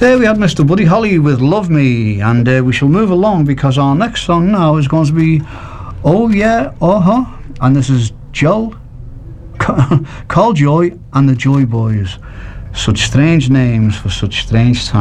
There we had Mr. Buddy Holly with Love Me, and we shall move along because our next song now is going to be Oh Yeah, and this is Carl Joy and the Joy Boys. Such strange names for such strange times.